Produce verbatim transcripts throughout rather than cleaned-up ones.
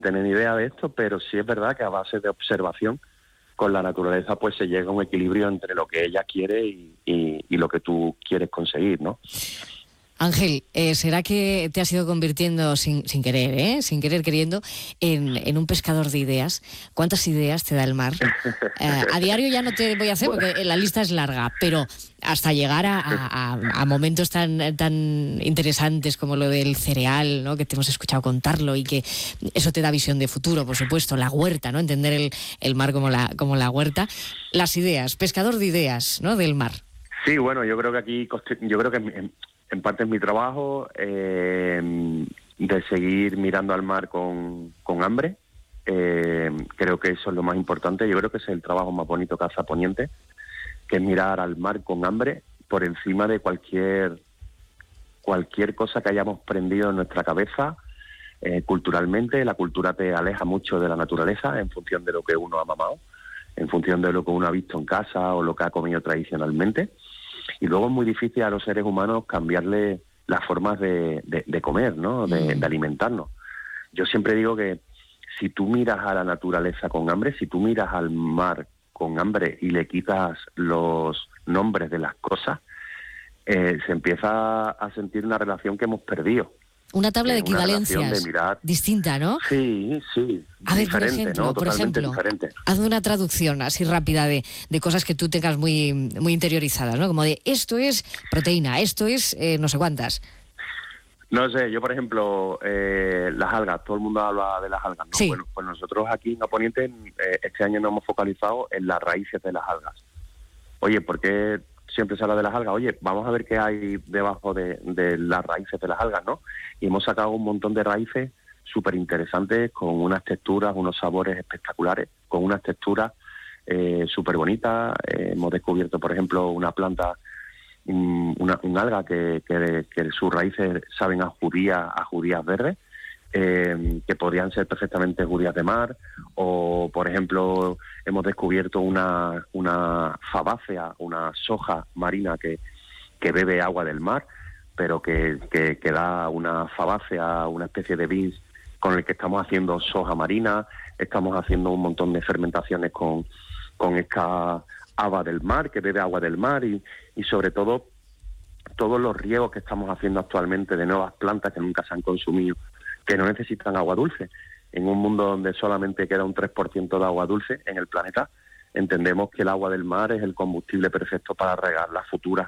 tener ni idea de esto, pero sí es verdad que a base de observación con la naturaleza pues se llega a un equilibrio entre lo que ella quiere y, y, y lo que tú quieres conseguir, ¿no? Ángel, eh, ¿será que te has ido convirtiendo sin, sin querer, ¿eh? sin querer queriendo, en, en un pescador de ideas? ¿Cuántas ideas te da el mar? Eh, a diario ya no te voy a hacer porque la lista es larga, pero hasta llegar a, a, a momentos tan, tan interesantes como lo del cereal, ¿no? Que te hemos escuchado contarlo y que eso te da visión de futuro, por supuesto, la huerta, ¿no? Entender el, el mar como la, como la huerta. Las ideas, pescador de ideas, ¿no? Del mar. Sí, bueno, yo creo que aquí, yo creo que en, en parte es mi trabajo eh, de seguir mirando al mar con, con hambre. Eh, creo que eso es lo más importante. Yo creo que ese es el trabajo más bonito que hace Poniente, que es mirar al mar con hambre por encima de cualquier cualquier cosa que hayamos prendido en nuestra cabeza. Eh, culturalmente, la cultura te aleja mucho de la naturaleza en función de lo que uno ha mamado, en función de lo que uno ha visto en casa o lo que ha comido tradicionalmente. Y luego es muy difícil a los seres humanos cambiarle las formas de, de, de comer, ¿no? De, de alimentarnos. Yo siempre digo que si tú miras a la naturaleza con hambre, si tú miras al mar con hambre y le quitas los nombres de las cosas, eh, se empieza a sentir una relación que hemos perdido. Una tabla de eh, equivalencias de mirar... distinta, ¿no? Sí, sí. A ver, por diferente, ejemplo, ¿no? por Totalmente ejemplo, diferente. hazme una traducción así rápida de, de cosas que tú tengas muy, muy interiorizadas, ¿no? Como de, esto es proteína, esto es eh, no sé cuántas. No sé, yo por ejemplo, eh, las algas, todo el mundo habla de las algas, ¿no? Sí. Bueno, pues nosotros aquí en Poniente eh, este año nos hemos focalizado en las raíces de las algas. Oye, ¿por qué siempre se habla de las algas? Oye, vamos a ver qué hay debajo de, de las raíces de las algas, ¿no? Y hemos sacado un montón de raíces súper interesantes, con unas texturas, unos sabores espectaculares, con unas texturas eh, súper bonitas. Eh, hemos descubierto, por ejemplo, una planta, um, una, un alga que, que, que sus raíces saben a judías, a judías verdes, eh, que podrían ser perfectamente judías de mar. O, por ejemplo, hemos descubierto una, una fabácea, una soja marina que, que bebe agua del mar, pero que, que, que da una fabácea, una especie de beans con el que estamos haciendo soja marina. Estamos haciendo un montón de fermentaciones con, con esta haba del mar, que bebe agua del mar, y, y sobre todo todos los riegos que estamos haciendo actualmente de nuevas plantas que nunca se han consumido, que no necesitan agua dulce. En un mundo donde solamente queda un tres por ciento de agua dulce en el planeta, entendemos que el agua del mar es el combustible perfecto para regar las futuras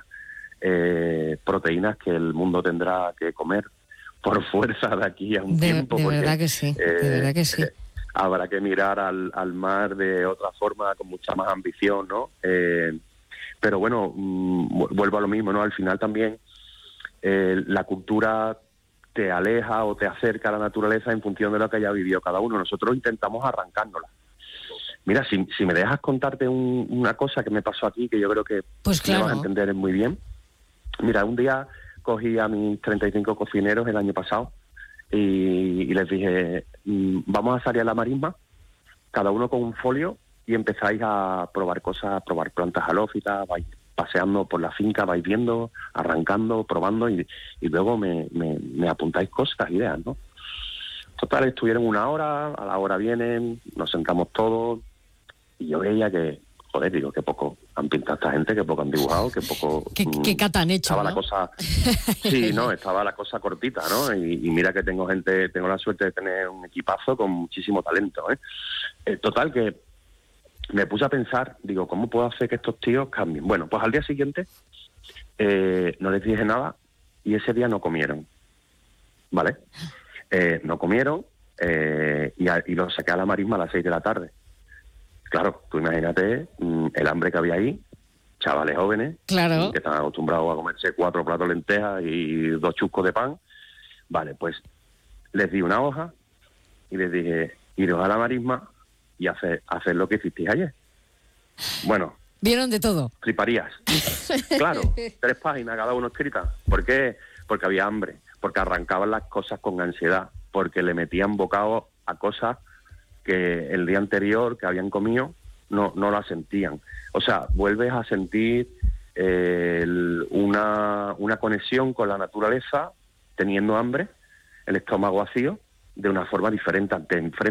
eh, proteínas que el mundo tendrá que comer por fuerza de aquí a un de, tiempo. De porque, verdad que sí, eh, de verdad que sí. Eh, habrá que mirar al, al mar de otra forma, con mucha más ambición, ¿no? Eh, pero bueno, mmm, vuelvo a lo mismo, ¿no? Al final también eh, la cultura te aleja o te acerca a la naturaleza en función de lo que haya vivido cada uno. Nosotros intentamos arrancárnosla. Mira, si, si me dejas contarte un, una cosa que me pasó aquí, que yo creo que pues claro. me vas a entender muy bien. Mira, un día cogí a mis treinta y cinco cocineros el año pasado y, y les dije, vamos a salir a la marisma, cada uno con un folio, y empezáis a probar cosas, a probar plantas halófitas, vais paseando por la finca, vais viendo, arrancando, probando, y, y luego me, me, me apuntáis cosas, ideas, ¿no? Total, estuvieron una hora, a la hora vienen, nos sentamos todos, y yo veía que, joder, digo, qué poco han pintado esta gente, qué poco han dibujado, qué poco... ¿Qué, mmm, qué cata han hecho, estaba ¿no? la cosa... Sí, no, estaba la cosa cortita, ¿no? Y, y mira que tengo gente, tengo la suerte de tener un equipazo con muchísimo talento, ¿eh? Eh, total, que me puse a pensar, digo, ¿cómo puedo hacer que estos tíos cambien? Bueno, pues al día siguiente eh, no les dije nada y ese día no comieron, ¿vale? Eh, no comieron eh, y, a, y los saqué a la marisma a las seis de la tarde. Claro, tú imagínate mmm, el hambre que había ahí, chavales jóvenes, claro, que están acostumbrados a comerse cuatro platos de lentejas y dos chuscos de pan. Vale, pues les di una hoja y les dije, iros a la marisma y hacer, hacer lo que hicisteis ayer. Bueno. ¿Vieron de todo? Fliparías. Claro, tres páginas cada uno escritas. ¿Por qué? Porque había hambre, porque arrancaban las cosas con ansiedad, porque le metían bocado a cosas que el día anterior que habían comido no, no las sentían. O sea, vuelves a sentir eh, el, una, una conexión con la naturaleza, teniendo hambre, el estómago vacío, de una forma diferente ante enfrente.